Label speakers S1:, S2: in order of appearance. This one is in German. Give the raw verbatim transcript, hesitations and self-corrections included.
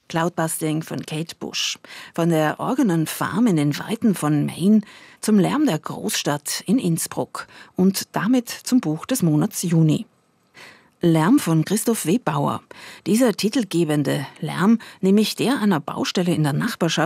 S1: Cloudbusting von Kate Bush. Von der Organon Farm in den Weiten von Maine zum Lärm der Großstadt in Innsbruck und damit zum Buch des Monats Juni. Lärm von Christoph W. Bauer. Dieser titelgebende Lärm, nämlich der einer Baustelle in der Nachbarschaft,